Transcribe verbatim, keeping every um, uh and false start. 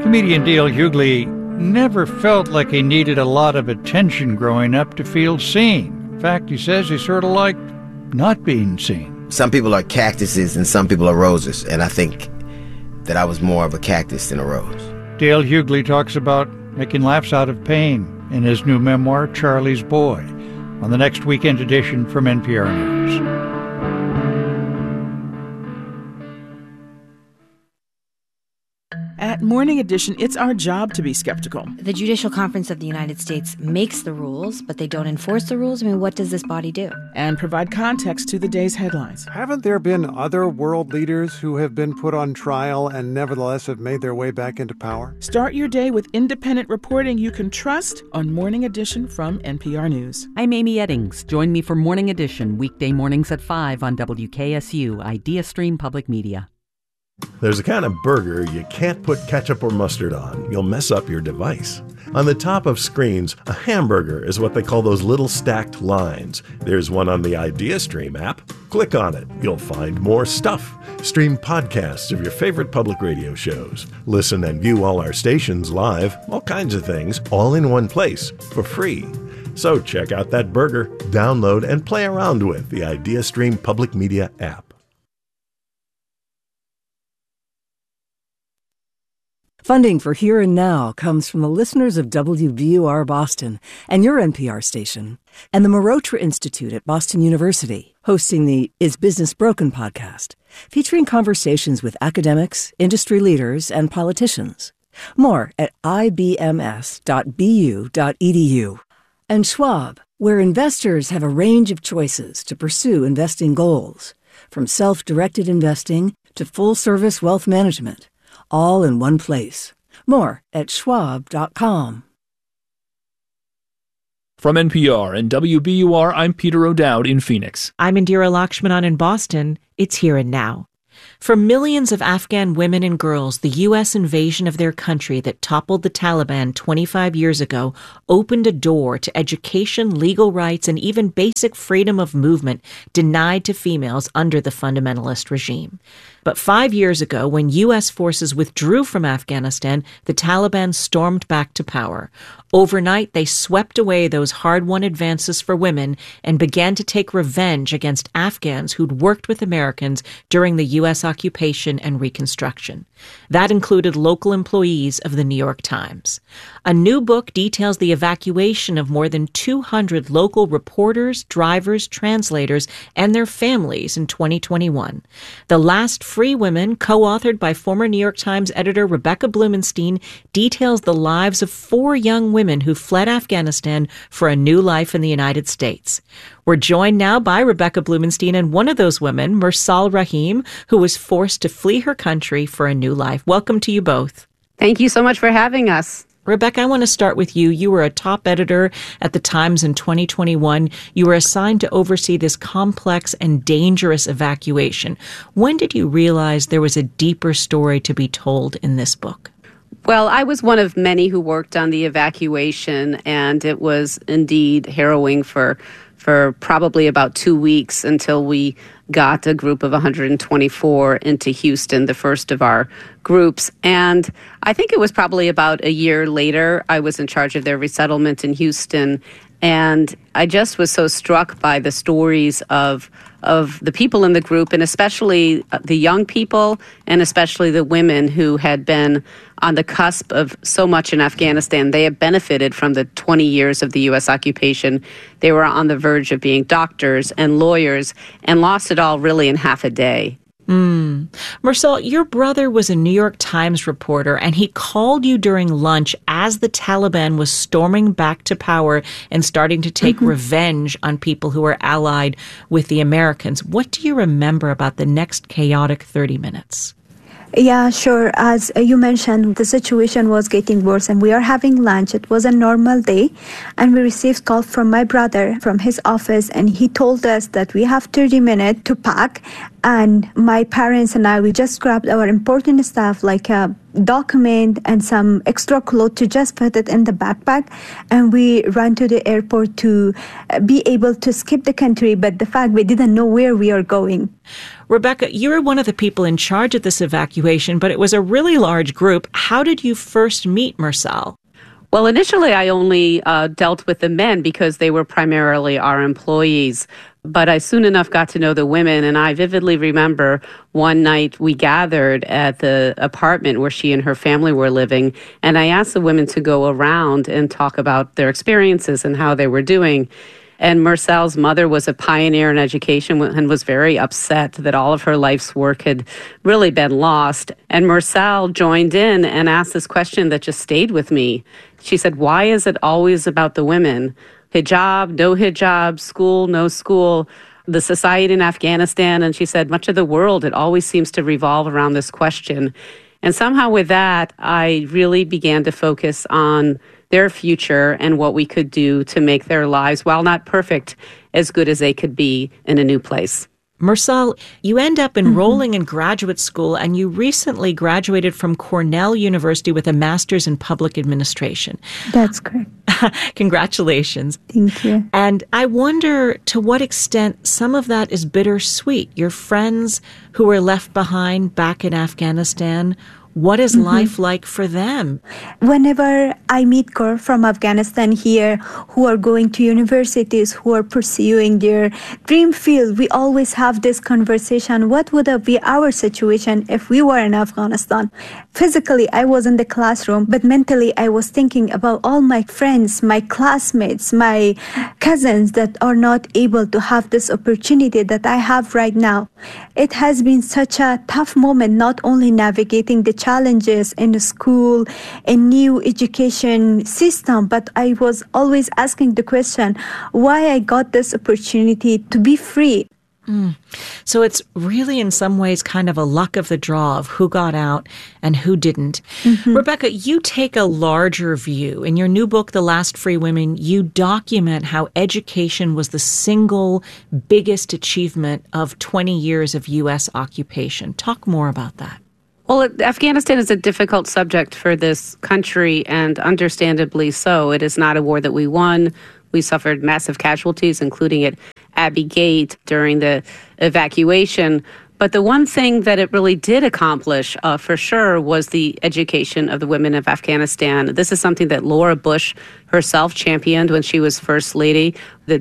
Comedian Dale Hughley never felt like he needed a lot of attention growing up to feel seen. In fact, he says he sort of liked not being seen. Some people are cactuses and some people are roses, and I think that I was more of a cactus than a rose. Dale Hughley talks about making laughs out of pain in his new memoir, Charlie's Boy, on the next weekend edition from N P R News. At Morning Edition, it's our job to be skeptical. The Judicial Conference of the United States makes the rules, but they don't enforce the rules. I mean, what does this body do? And provide context to the day's headlines. Haven't there been other world leaders who have been put on trial and nevertheless have made their way back into power? Start your day with independent reporting you can trust on Morning Edition from N P R News. I'm Amy Eddings. Join me for Morning Edition, weekday mornings at five on W K S U, IdeaStream Public Media. There's a kind of burger you can't put ketchup or mustard on. You'll mess up your device. On the top of screens, a hamburger is what they call those little stacked lines. There's one on the IdeaStream app. Click on it. You'll find more stuff. Stream podcasts of your favorite public radio shows. Listen and view all our stations live. All kinds of things, all in one place, for free. So check out that burger, download, and play around with the IdeaStream Public Media app. Funding for Here and Now comes from the listeners of W B U R Boston and your N P R station, and the Marotra Institute at Boston University, hosting the Is Business Broken podcast, featuring conversations with academics, industry leaders, and politicians. More at I B M S dot B U dot E D U. And Schwab, where investors have a range of choices to pursue investing goals, from self-directed investing to full-service wealth management. All in one place. More at schwab dot com. From N P R and W B U R, I'm Peter O'Dowd in Phoenix. I'm Indira Lakshmanan in Boston. It's Here and Now. For millions of Afghan women and girls, the U S invasion of their country that toppled the Taliban twenty-five years ago opened a door to education, legal rights, and even basic freedom of movement denied to females under the fundamentalist regime. But five years ago, when U S forces withdrew from Afghanistan, the Taliban stormed back to power. Overnight, they swept away those hard-won advances for women and began to take revenge against Afghans who'd worked with Americans during the U S occupation and Reconstruction. That included local employees of the New York Times. A new book details the evacuation of more than two hundred local reporters, drivers, translators, and their families in twenty twenty-one. The Last Free Women, co-authored by former New York Times editor Rebecca Blumenstein, details the lives of four young women who fled Afghanistan for a new life in the United States. We're joined now by Rebecca Blumenstein and one of those women, Mursal Rahim, who was forced to flee her country for a new life. Welcome to you both. Thank you so much for having us. Rebecca, I want to start with you. You were a top editor at the Times in twenty twenty-one. You were assigned to oversee this complex and dangerous evacuation. When did you realize there was a deeper story to be told in this book? Well, I was one of many who worked on the evacuation, and it was indeed harrowing for for probably about two weeks until we got a group of one hundred twenty-four into Houston, the first of our groups. And I think it was probably about a year later, I was in charge of their resettlement in Houston. And I just was so struck by the stories of of the people in the group, and especially the young people, and especially the women who had been on the cusp of so much in Afghanistan. They had benefited from the twenty years of the U S occupation. They were on the verge of being doctors and lawyers and lost it all really in half a day. Mm. Mursal, your brother was a New York Times reporter, and he called you during lunch as the Taliban was storming back to power and starting to take mm-hmm. revenge on people who were allied with the Americans. What do you remember about the next chaotic thirty minutes? Yeah, sure. As you mentioned, the situation was getting worse and we are having lunch. It was a normal day and we received call from my brother from his office, and he told us that we have thirty minutes to pack. And my parents and I, we just grabbed our important stuff like a document and some extra clothes to just put it in the backpack. And we ran to the airport to be able to skip the country. But the fact we didn't know where we are going. Rebecca, you were one of the people in charge of this evacuation, but it was a really large group. How did you first meet Mursal? Well, initially, I only uh, dealt with the men because they were primarily our employees. But I soon enough got to know the women, and I vividly remember one night we gathered at the apartment where she and her family were living, and I asked the women to go around and talk about their experiences and how they were doing. And Mursal's mother was a pioneer in education and was very upset that all of her life's work had really been lost. And Mursal joined in and asked this question that just stayed with me. She said, why is it always about the women? Hijab, no hijab, school, no school, the society in Afghanistan. And she said, much of the world, it always seems to revolve around this question. And somehow with that, I really began to focus on their future and what we could do to make their lives, while not perfect, as good as they could be in a new place. Mursal, you end up enrolling mm-hmm. in graduate school, and you recently graduated from Cornell University with a master's in public administration. That's correct. Congratulations. Thank you. And I wonder to what extent some of that is bittersweet. Your friends who were left behind back in Afghanistan, what is mm-hmm. life like for them? Whenever I meet girls from Afghanistan here who are going to universities, who are pursuing their dream field, we always have this conversation. What would be our situation if we were in Afghanistan? Physically, I was in the classroom, but mentally, I was thinking about all my friends, my classmates, my cousins that are not able to have this opportunity that I have right now. It has been such a tough moment, not only navigating the challenges in the school, a new education system, but I was always asking the question, why I got this opportunity to be free. Mm. So it's really in some ways kind of a luck of the draw of who got out and who didn't. Mm-hmm. Rebecca, you take a larger view. In your new book, The Last Free Women, you document how education was the single biggest achievement of twenty years of U S occupation. Talk more about that. Well, Afghanistan is a difficult subject for this country, and understandably so. It is not a war that we won. We suffered massive casualties, including at Abbey Gate during the evacuation. But the one thing that it really did accomplish, uh, for sure, was the education of the women of Afghanistan. This is something that Laura Bush herself championed when she was First Lady. The